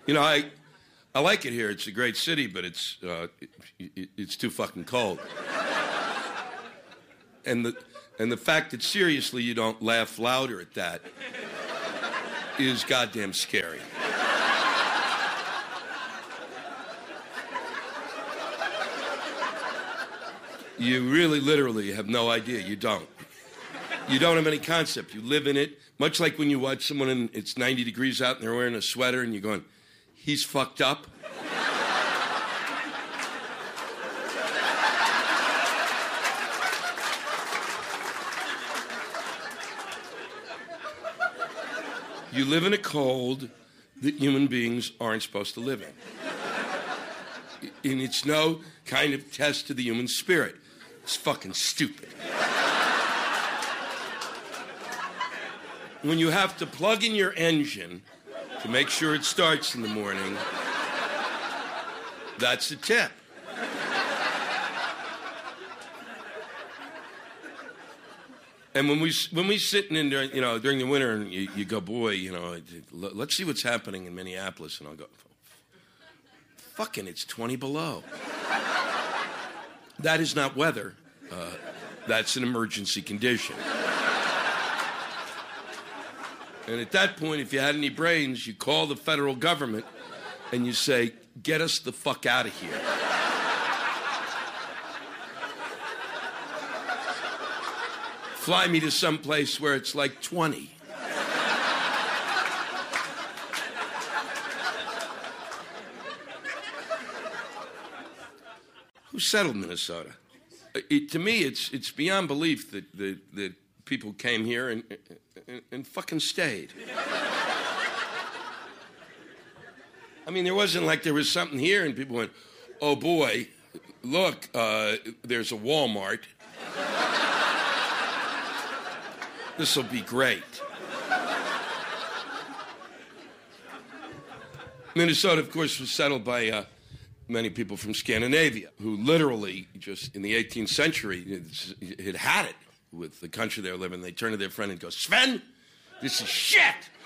You know, I like it here. It's a great city, but it's too fucking cold. And the fact that seriously you don't laugh louder at that is goddamn scary. You really, literally have no idea. You don't. You don't have any concept. You live in it. Much like when you watch someone and it's 90 degrees out and they're wearing a sweater and you're going, he's fucked up. You live in a cold that human beings aren't supposed to live in. And it's no kind of test to the human spirit. It's fucking stupid. When you have to plug in your engine to make sure it starts in the morning, that's the tip. And when we sitting in there, you know, during the winter, and you go, boy, you know, let's see what's happening in Minneapolis, and I'll go, fucking, it's 20 below. That is not weather. That's an emergency condition. And at that point, if you had any brains, you call the federal government and you say, get us the fuck out of here. Fly me to some place where it's like 20. Who settled Minnesota? To me, it's beyond belief that people came here and fucking stayed. I mean, there wasn't like there was something here and people went, oh boy, look, there's a Walmart. This will be great. Minnesota, of course, was settled by many people from Scandinavia who literally just in the 18th century had it with the country they were living. They turn to their friend and go, Sven, this is shit.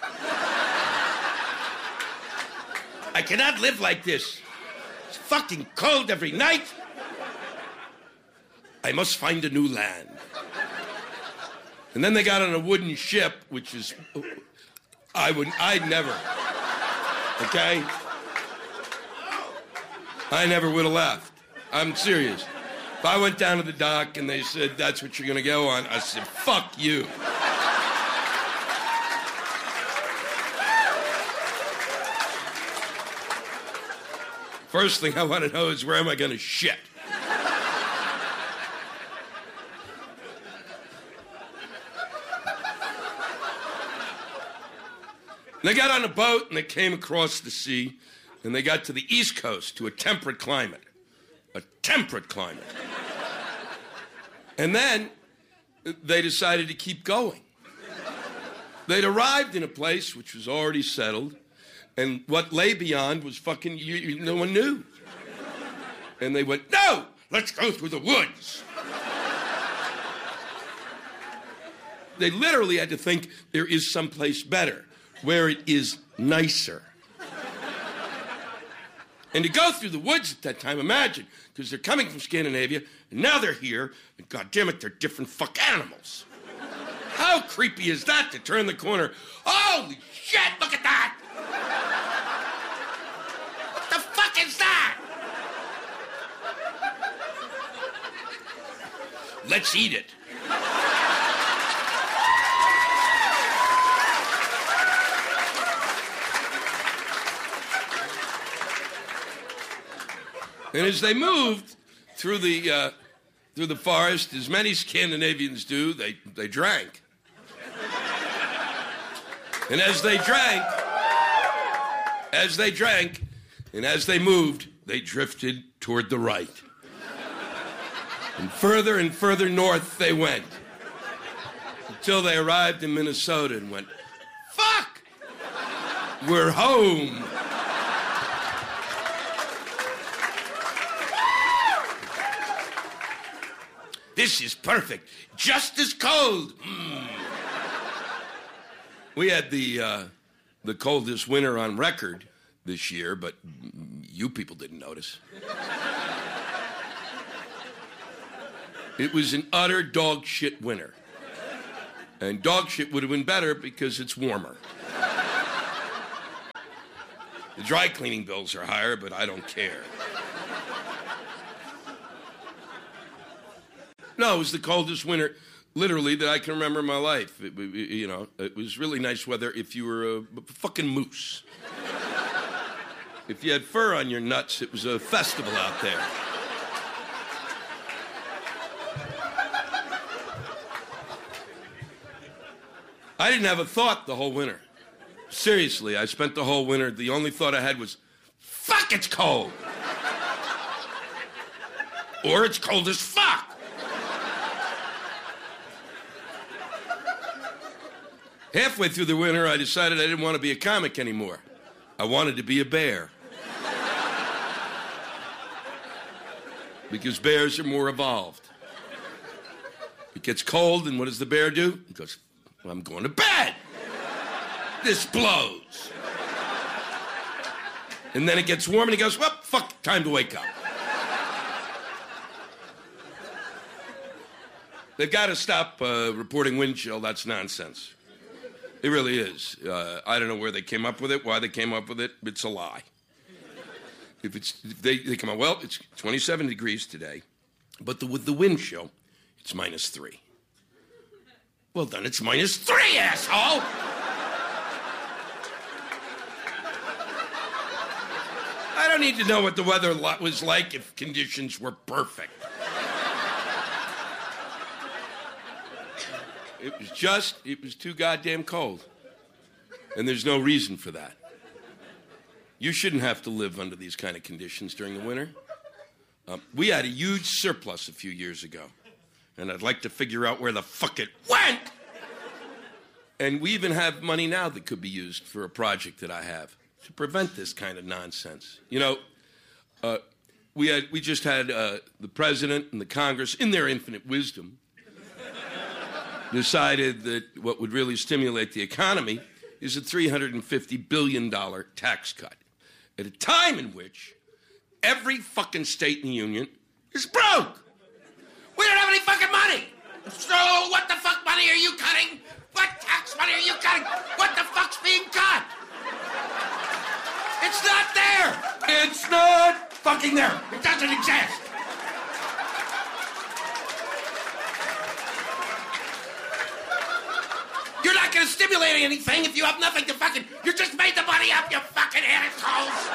I cannot live like this. It's fucking cold every night. I must find a new land. And then they got on a wooden ship, which is, I'd never, okay? I never would have left. I'm serious. If I went down to the dock and they said, that's what you're going to go on, I said, fuck you. First thing I want to know is where am I going to shit? They got on a boat and they came across the sea and they got to the East Coast to a temperate climate. A temperate climate. And then they decided to keep going. They'd arrived in a place which was already settled, and what lay beyond was fucking, no one knew. And they went, no, let's go through the woods. They literally had to think there is someplace better, where it is nicer. And to go through the woods at that time, imagine, because they're coming from Scandinavia, and now they're here, and goddammit, they're different fuck animals. How creepy is that to turn the corner? Holy shit, look at that! What the fuck is that? Let's eat it. And as they moved through the forest, as many Scandinavians do, they drank. And as they drank, and as they moved, they drifted toward the right. And further north they went, until they arrived in Minnesota and went, fuck, we're home. This is perfect. Just as cold. We had the coldest winter on record this year, but you people didn't notice. It was an utter dog shit winter. And dog shit would have been better because it's warmer. The dry cleaning bills are higher, but I don't care. No, it was the coldest winter, literally, that I can remember in my life. It was really nice weather if you were a fucking moose. If you had fur on your nuts, it was a festival out there. I didn't have a thought the whole winter. Seriously, I spent the whole winter, the only thought I had was, fuck, it's cold. Or it's cold as fuck. Halfway through the winter, I decided I didn't want to be a comic anymore. I wanted to be a bear. Because bears are more evolved. It gets cold, and what does the bear do? He goes, well, I'm going to bed. This blows. And then it gets warm, and he goes, well, fuck, time to wake up. They've got to stop reporting wind chill. That's nonsense. It really is. I don't know where they came up with it, why they came up with it. It's a lie. If they come out, well, it's 27 degrees today, but with the wind chill, it's -3. Well, then it's -3, asshole! I don't need to know what the weather was like if conditions were perfect. It was too goddamn cold. And there's no reason for that. You shouldn't have to live under these kind of conditions during the winter. We had a huge surplus a few years ago. And I'd like to figure out where the fuck it went! And we even have money now that could be used for a project that I have to prevent this kind of nonsense. You know, we just had the president and the Congress, in their infinite wisdom, decided that what would really stimulate the economy is a $350 billion tax cut at a time in which every fucking state in the union is broke. We don't have any fucking money. So what the fuck money are you cutting? What tax money are you cutting? What the fuck's being cut? It's not there. It's not fucking there. It doesn't exist. You're not going to stimulate anything if you have nothing to fucking... You just made the money up, you fucking assholes!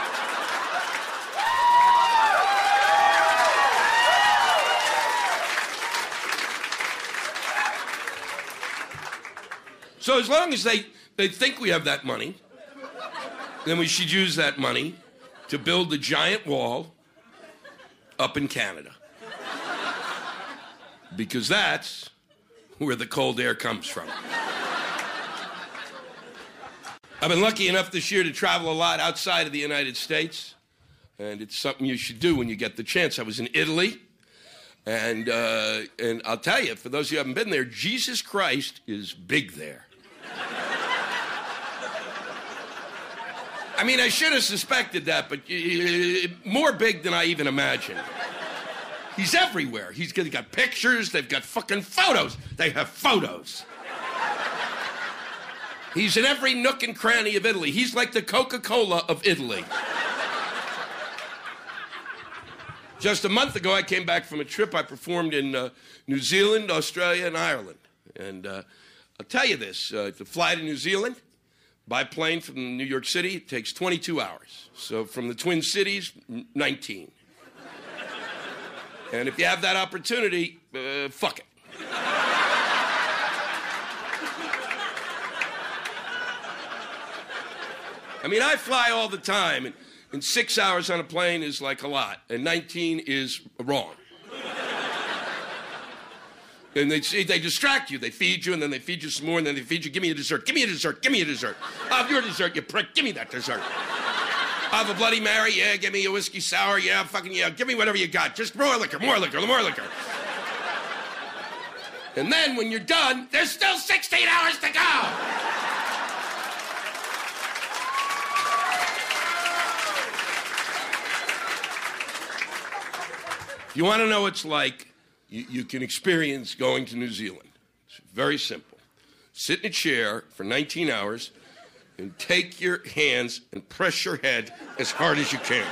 So as long as they think we have that money, then we should use that money to build a giant wall up in Canada. Because that's where the cold air comes from. I've been lucky enough this year to travel a lot outside of the United States, and it's something you should do when you get the chance. I was in Italy, and I'll tell you, for those of you who haven't been there, Jesus Christ is big there. I mean, I should have suspected that, but more big than I even imagined. He's everywhere. He's got pictures. They've got fucking photos. They have photos. He's in every nook and cranny of Italy. He's like the Coca-Cola of Italy. Just a month ago, I came back from a trip. I performed in New Zealand, Australia, and Ireland. And I'll tell you this, to fly to New Zealand by plane from New York City, it takes 22 hours. So from the Twin Cities, 19. And if you have that opportunity, fuck it. I mean, I fly all the time, and 6 hours on a plane is like a lot, and 19 is wrong. And they distract you. They feed you, and then they feed you some more, and then they feed you. Give me a dessert. Give me a dessert. Give me a dessert. I'll have your dessert, you prick. Give me that dessert. I'll have a Bloody Mary. Yeah, give me a whiskey sour. Yeah, fucking yeah. Give me whatever you got. Just more liquor, more liquor, more liquor. And then when you're done, there's still 16 hours to go. If you want to know what it's like, you can experience going to New Zealand. It's very simple. Sit in a chair for 19 hours and take your hands and press your head as hard as you can.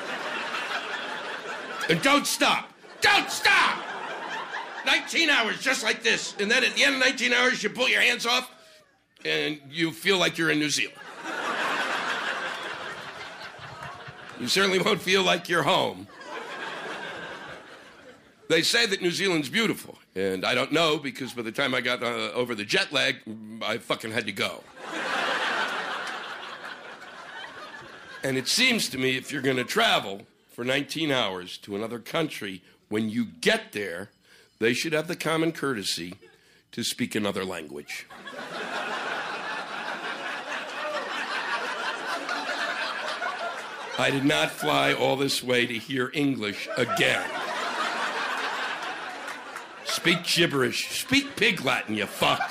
And don't stop. Don't stop! 19 hours, just like this. And then at the end of 19 hours, you pull your hands off and you feel like you're in New Zealand. You certainly won't feel like you're home. They say that New Zealand's beautiful, and I don't know because by the time I got over the jet lag, I fucking had to go. And it seems to me if you're going to travel for 19 hours to another country, when you get there, they should have the common courtesy to speak another language. I did not fly all this way to hear English again. Speak gibberish. Speak pig Latin, you fuck.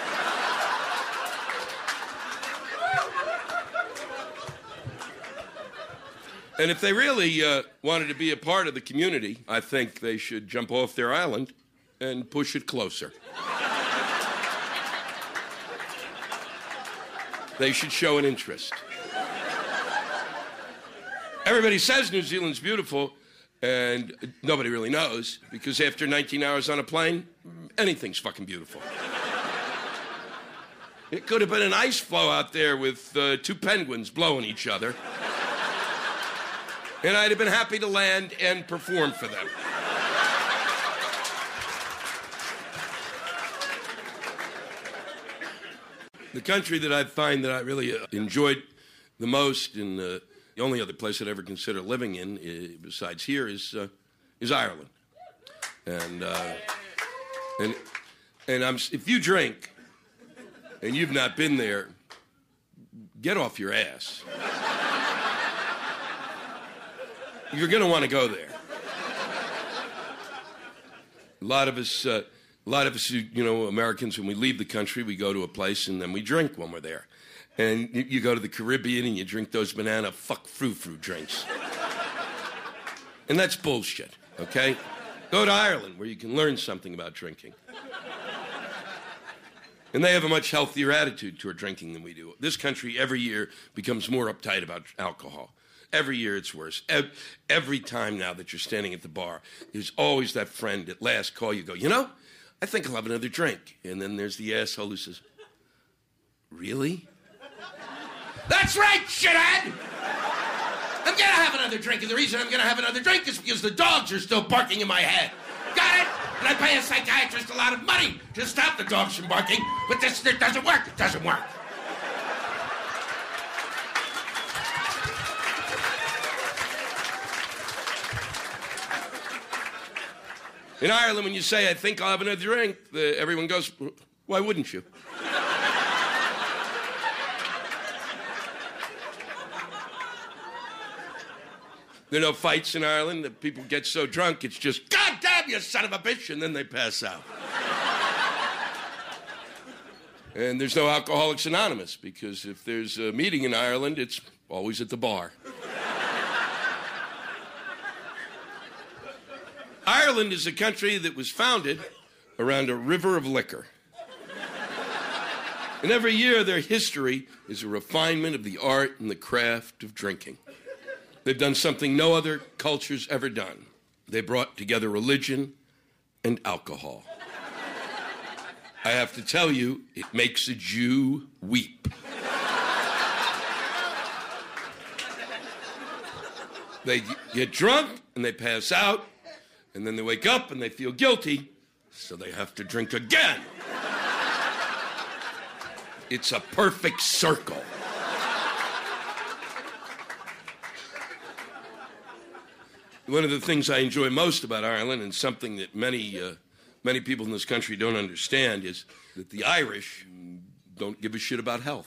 And if they really wanted to be a part of the community, I think they should jump off their island and push it closer. They should show an interest. Everybody says New Zealand's beautiful, and nobody really knows, because after 19 hours on a plane, anything's fucking beautiful. It could have been an ice floe out there with two penguins blowing each other. And I'd have been happy to land and perform for them. The country that I find that I really enjoyed the most, and the only other place I'd ever consider living in, besides here, is Ireland. And if you drink and you've not been there, get off your ass. You're going to want to go there. A lot of us, Americans, when we leave the country, we go to a place and then we drink when we're there. And you go to the Caribbean and you drink those banana frou-frou drinks. And that's bullshit, okay? Go to Ireland where you can learn something about drinking. And they have a much healthier attitude toward drinking than we do. This country every year becomes more uptight about alcohol. Every year it's worse. Every time now that you're standing at the bar, there's always that friend at last call you go, I think I'll have another drink. And then there's the asshole who says, really? That's right, shithead! I'm gonna have another drink, and the reason I'm gonna have another drink is because the dogs are still barking in my head. Got it? And I pay a psychiatrist a lot of money to stop the dogs from barking, but this doesn't work. It doesn't work. In Ireland, when you say, I think I'll have another drink, everyone goes, why wouldn't you? There are no fights in Ireland. That people get so drunk, it's just, God damn you, son of a bitch, and then they pass out. And there's no Alcoholics Anonymous, because if there's a meeting in Ireland, it's always at the bar. Ireland is a country that was founded around a river of liquor. And every year their history is a refinement of the art and the craft of drinking. They've done something no other culture's ever done. They brought together religion and alcohol. I have to tell you, it makes a Jew weep. They get drunk and they pass out. And then they wake up and they feel guilty, so they have to drink again. It's a perfect circle. One of the things I enjoy most about Ireland, and something that many people in this country don't understand, is that the Irish don't give a shit about health.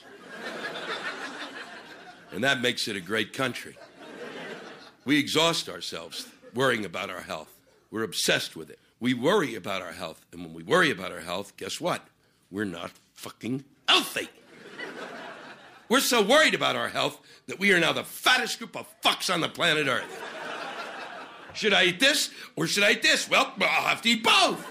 And that makes it a great country. We exhaust ourselves worrying about our health. We're obsessed with it. We worry about our health. And when we worry about our health, guess what? We're not fucking healthy. We're so worried about our health that we are now the fattest group of fucks on the planet Earth. Should I eat this or should I eat this? Well, I'll have to eat both.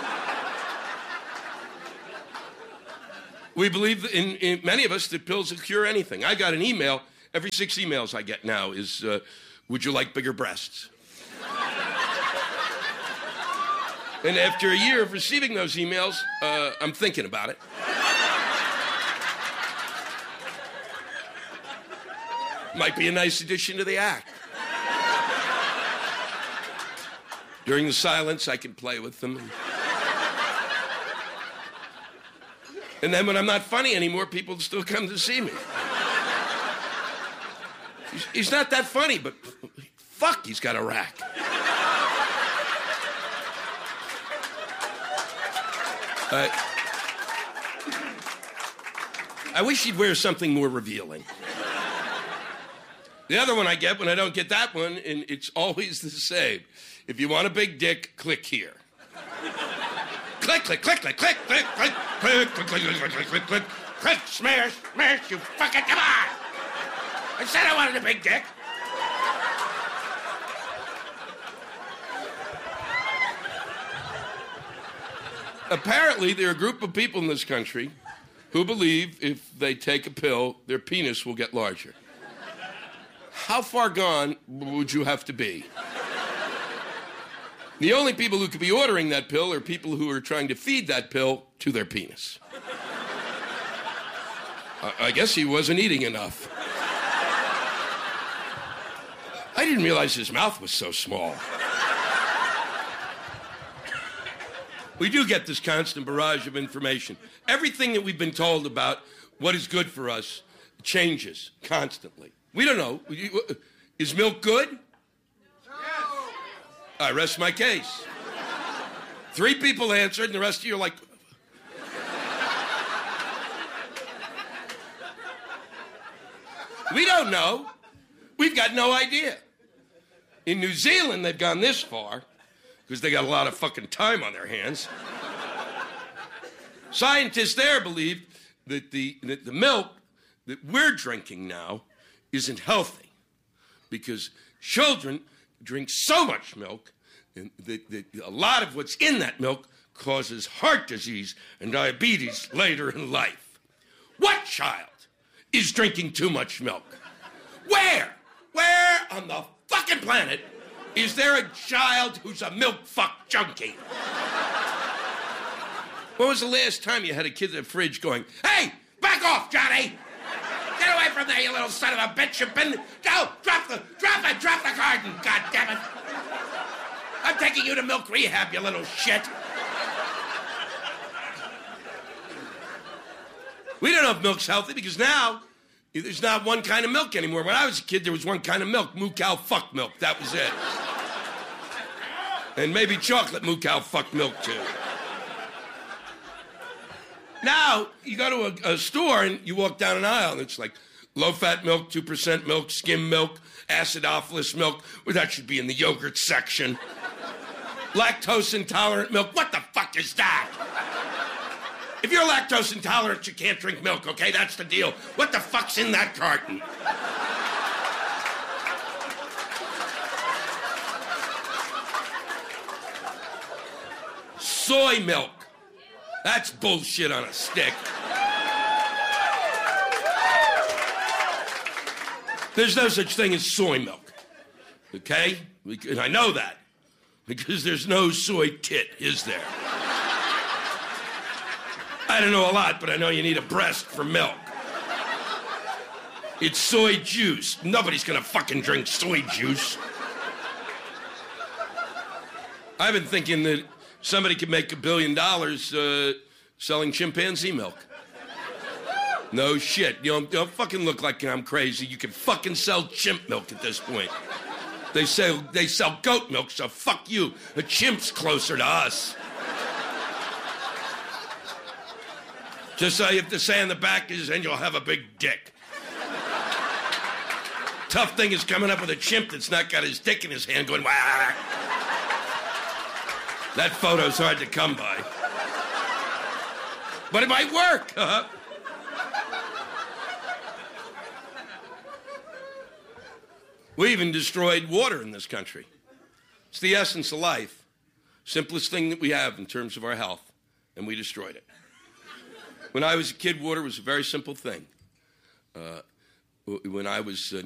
We believe in many of us that pills will cure anything. I got an email. Every 6 emails I get now is, would you like bigger breasts? And after a year of receiving those emails, I'm thinking about it. Might be a nice addition to the act. During the silence, I can play with them. And then when I'm not funny anymore, people still come to see me. He's not that funny, but fuck, he's got a rack. I wish he'd wear something more revealing. The other one I get when I don't get that one, and it's always the same. If you want a big dick, click here. Click, click, click, click, click, click, click, click, click, click, click, click, click, click, click, smash, smash, you fucking, come on! I said I wanted a big dick. Apparently, there are a group of people in this country who believe if they take a pill, their penis will get larger. How far gone would you have to be? The only people who could be ordering that pill are people who are trying to feed that pill to their penis. I guess he wasn't eating enough. I didn't realize his mouth was so small. We do get this constant barrage of information. Everything that we've been told about what is good for us changes constantly. We don't know. Is milk good? I rest my case. 3 people answered, and the rest of you are like... We don't know. We've got no idea. In New Zealand, they've gone this far, because they got a lot of fucking time on their hands. Scientists there believe that the milk that we're drinking now isn't healthy, because children drink so much milk, and a lot of what's in that milk causes heart disease and diabetes later in life. What child is drinking too much milk? Where on the fucking planet is there a child who's a milk fuck junkie? When was the last time you had a kid in the fridge going, hey, back off, Johnny! Get away from there, you little son of a bitch! You've been... Go! Drop the garden, goddammit! I'm taking you to milk rehab, you little shit! We don't know if milk's healthy because now there's not one kind of milk anymore. When I was a kid, there was one kind of milk, moo cow fuck milk. That was it. And maybe chocolate moo cow fuck milk, too. Now, you go to a store and you walk down an aisle and it's like low-fat milk, 2% milk, skim milk, acidophilus milk. Well, that should be in the yogurt section. Lactose-intolerant milk. What the fuck is that? If you're lactose intolerant, you can't drink milk, okay? That's the deal. What the fuck's in that carton? Soy milk. That's bullshit on a stick. There's no such thing as soy milk, okay? And I know that because there's no soy tit, is there? I don't know a lot, but I know you need a breast for milk. It's soy juice. Nobody's gonna fucking drink soy juice. I've been thinking that somebody could make $1 billion selling chimpanzee milk. No shit. You don't fucking look like I'm crazy. You can fucking sell chimp milk at this point. They sell goat milk, so fuck you. A chimp's closer to us. Just all you have to say on the back is, and you'll have a big dick. Tough thing is coming up with a chimp that's not got his dick in his hand going, wah. That photo's hard to come by. But it might work, huh? We even destroyed water in this country. It's the essence of life. Simplest thing that we have in terms of our health, and we destroyed it. When I was a kid, water was a very simple thing. When I was